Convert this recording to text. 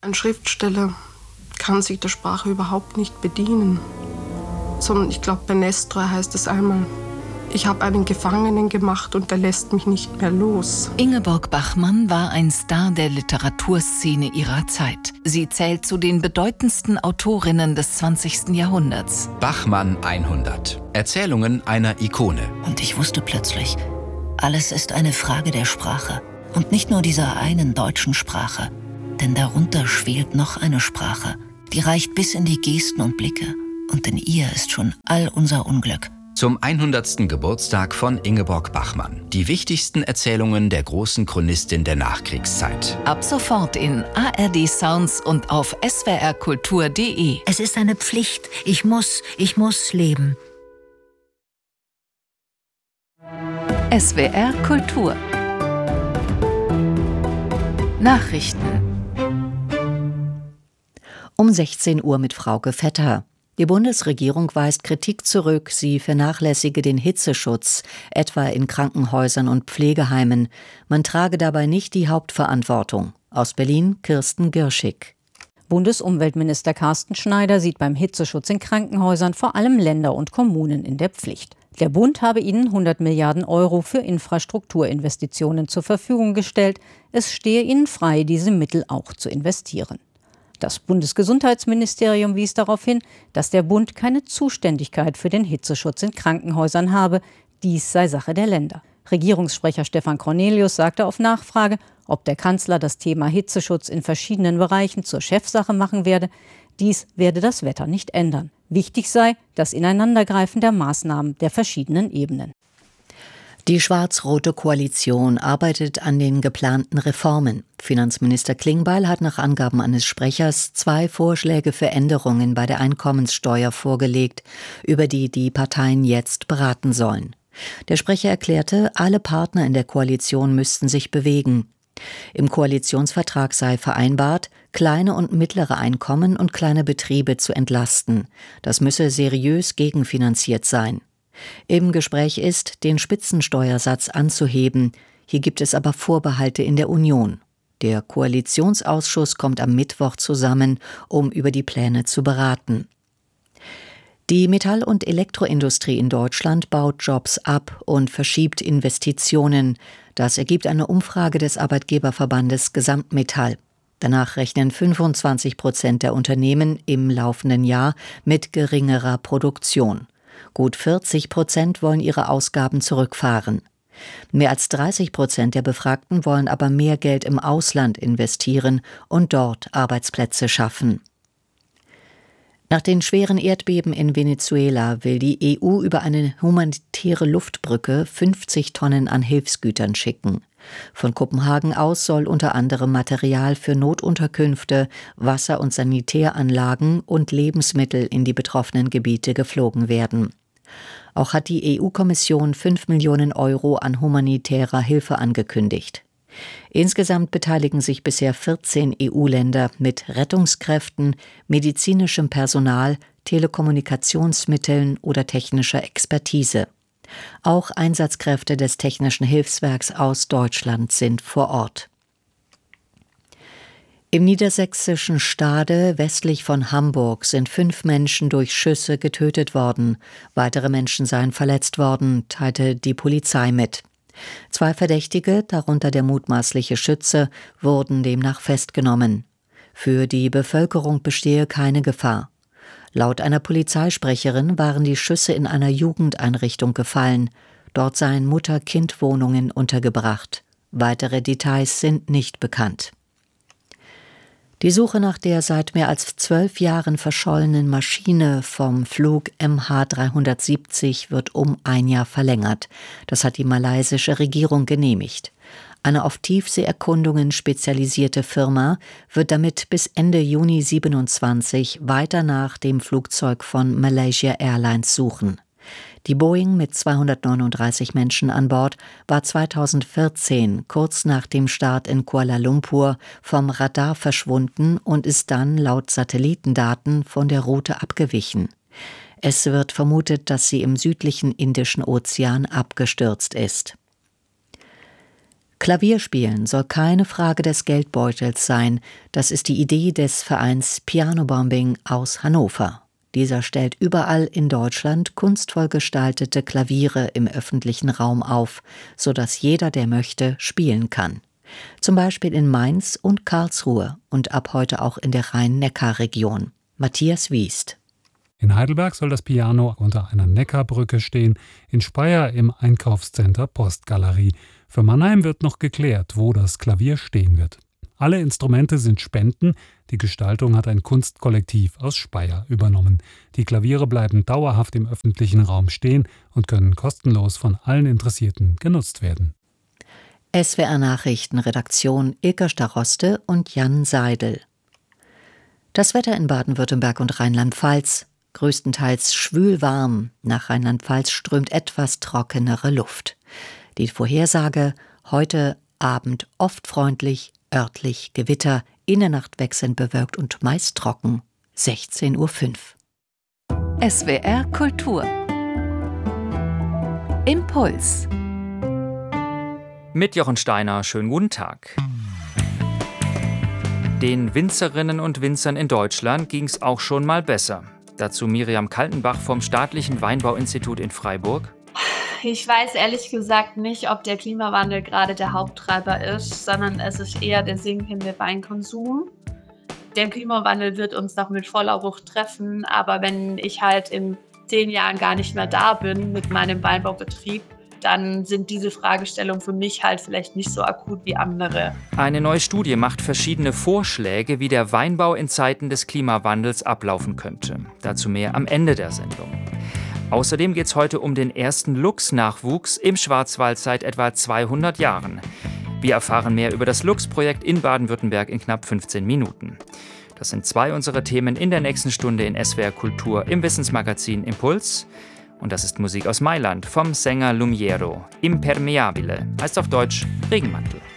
Ein Schriftsteller kann sich der Sprache überhaupt nicht bedienen. Sondern ich glaube, bei Nestroy heißt es einmal: Ich habe einen Gefangenen gemacht und der lässt mich nicht mehr los. Ingeborg Bachmann war ein Star der Literaturszene ihrer Zeit. Sie zählt zu den bedeutendsten Autorinnen des 20. Jahrhunderts. Bachmann 100. Erzählungen einer Ikone. Und ich wusste plötzlich, alles ist eine Frage der Sprache. Und nicht nur dieser einen deutschen Sprache. Denn darunter schwelt noch eine Sprache, die reicht bis in die Gesten und Blicke. Und in ihr ist schon all unser Unglück. Zum 100. Geburtstag von Ingeborg Bachmann. Die wichtigsten Erzählungen der großen Chronistin der Nachkriegszeit. Ab sofort in ARD Sounds und auf swrkultur.de. Es ist eine Pflicht. Ich muss leben. SWR Kultur. Nachrichten. Um 16 Uhr mit Frauke Vetter. Die Bundesregierung weist Kritik zurück, sie vernachlässige den Hitzeschutz, etwa in Krankenhäusern und Pflegeheimen. Man trage dabei nicht die Hauptverantwortung. Aus Berlin Kirsten Girschig. Bundesumweltminister Carsten Schneider sieht beim Hitzeschutz in Krankenhäusern vor allem Länder und Kommunen in der Pflicht. Der Bund habe ihnen 100 Milliarden Euro für Infrastrukturinvestitionen zur Verfügung gestellt. Es stehe ihnen frei, diese Mittel auch zu investieren. Das Bundesgesundheitsministerium wies darauf hin, dass der Bund keine Zuständigkeit für den Hitzeschutz in Krankenhäusern habe. Dies sei Sache der Länder. Regierungssprecher Stefan Cornelius sagte auf Nachfrage, ob der Kanzler das Thema Hitzeschutz in verschiedenen Bereichen zur Chefsache machen werde. Dies werde das Wetter nicht ändern. Wichtig sei das Ineinandergreifen der Maßnahmen der verschiedenen Ebenen. Die schwarz-rote Koalition arbeitet an den geplanten Reformen. Finanzminister Klingbeil hat nach Angaben eines Sprechers 2 Vorschläge für Änderungen bei der Einkommenssteuer vorgelegt, über die die Parteien jetzt beraten sollen. Der Sprecher erklärte, alle Partner in der Koalition müssten sich bewegen. Im Koalitionsvertrag sei vereinbart, kleine und mittlere Einkommen und kleine Betriebe zu entlasten. Das müsse seriös gegenfinanziert sein. Im Gespräch ist, den Spitzensteuersatz anzuheben. Hier gibt es aber Vorbehalte in der Union. Der Koalitionsausschuss kommt am Mittwoch zusammen, um über die Pläne zu beraten. Die Metall- und Elektroindustrie in Deutschland baut Jobs ab und verschiebt Investitionen. Das ergibt eine Umfrage des Arbeitgeberverbandes Gesamtmetall. Danach rechnen 25% der Unternehmen im laufenden Jahr mit geringerer Produktion. Gut 40% wollen ihre Ausgaben zurückfahren. Mehr als 30% der Befragten wollen aber mehr Geld im Ausland investieren und dort Arbeitsplätze schaffen. Nach den schweren Erdbeben in Venezuela will die EU über eine humanitäre Luftbrücke 50 Tonnen an Hilfsgütern schicken. Von Kopenhagen aus soll unter anderem Material für Notunterkünfte, Wasser- und Sanitäranlagen und Lebensmittel in die betroffenen Gebiete geflogen werden. Auch hat die EU-Kommission 5 Millionen Euro an humanitärer Hilfe angekündigt. Insgesamt beteiligen sich bisher 14 EU-Länder mit Rettungskräften, medizinischem Personal, Telekommunikationsmitteln oder technischer Expertise. Auch Einsatzkräfte des Technischen Hilfswerks aus Deutschland sind vor Ort. Im niedersächsischen Stade westlich von Hamburg sind 5 Menschen durch Schüsse getötet worden. Weitere Menschen seien verletzt worden, teilte die Polizei mit. 2 Verdächtige, darunter der mutmaßliche Schütze, wurden demnach festgenommen. Für die Bevölkerung bestehe keine Gefahr. Laut einer Polizeisprecherin waren die Schüsse in einer Jugendeinrichtung gefallen. Dort seien Mutter-Kind-Wohnungen untergebracht. Weitere Details sind nicht bekannt. Die Suche nach der seit mehr als 12 Jahren verschollenen Maschine vom Flug MH370 wird um 1 Jahr verlängert. Das hat die malaysische Regierung genehmigt. Eine auf Tiefseeerkundungen spezialisierte Firma wird damit bis Ende Juni 27 weiter nach dem Flugzeug von Malaysia Airlines suchen. Die Boeing mit 239 Menschen an Bord war 2014, kurz nach dem Start in Kuala Lumpur, vom Radar verschwunden und ist dann laut Satellitendaten von der Route abgewichen. Es wird vermutet, dass sie im südlichen Indischen Ozean abgestürzt ist. Klavierspielen soll keine Frage des Geldbeutels sein. Das ist die Idee des Vereins Piano Bombing aus Hannover. Dieser stellt überall in Deutschland kunstvoll gestaltete Klaviere im öffentlichen Raum auf, sodass jeder, der möchte, spielen kann. Zum Beispiel in Mainz und Karlsruhe und ab heute auch in der Rhein-Neckar-Region. Matthias Wiest. In Heidelberg soll das Piano unter einer Neckarbrücke stehen, in Speyer im Einkaufscenter Postgalerie. Für Mannheim wird noch geklärt, wo das Klavier stehen wird. Alle Instrumente sind Spenden, die Gestaltung hat ein Kunstkollektiv aus Speyer übernommen. Die Klaviere bleiben dauerhaft im öffentlichen Raum stehen und können kostenlos von allen Interessierten genutzt werden. SWR Nachrichtenredaktion Ilka Staroste und Jan Seidel. Das Wetter in Baden-Württemberg und Rheinland-Pfalz. Größtenteils schwül-warm. Nach Rheinland-Pfalz strömt etwas trockenere Luft. Die Vorhersage: heute Abend oft freundlich, örtlich Gewitter, in der Nacht wechselnd bewölkt und meist trocken. 16:05 Uhr. SWR Kultur. Impuls. Mit Jochen Steiner, schönen guten Tag. Den Winzerinnen und Winzern in Deutschland ging es auch schon mal besser. Dazu Miriam Kaltenbach vom Staatlichen Weinbauinstitut in Freiburg. Ich weiß ehrlich gesagt nicht, ob der Klimawandel gerade der Haupttreiber ist, sondern es ist eher der sinkende Weinkonsum. Der Klimawandel wird uns noch mit voller Wucht treffen, aber wenn ich halt in 10 Jahren gar nicht mehr da bin mit meinem Weinbaubetrieb, dann sind diese Fragestellungen für mich halt vielleicht nicht so akut wie andere. Eine neue Studie macht verschiedene Vorschläge, wie der Weinbau in Zeiten des Klimawandels ablaufen könnte. Dazu mehr am Ende der Sendung. Außerdem geht es heute um den ersten Luchs-Nachwuchs im Schwarzwald seit etwa 200 Jahren. Wir erfahren mehr über das Luchs-Projekt in Baden-Württemberg in knapp 15 Minuten. Das sind 2 unserer Themen in der nächsten Stunde in SWR Kultur im Wissensmagazin Impuls. Und das ist Musik aus Mailand vom Sänger Lumiero. Impermeabile heißt auf Deutsch Regenmantel.